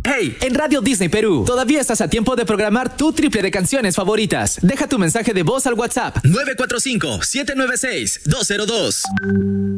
Hey, en Radio Disney Perú, todavía estás a tiempo de programar tu triple de canciones favoritas. Deja tu mensaje de voz al WhatsApp 945-796-202.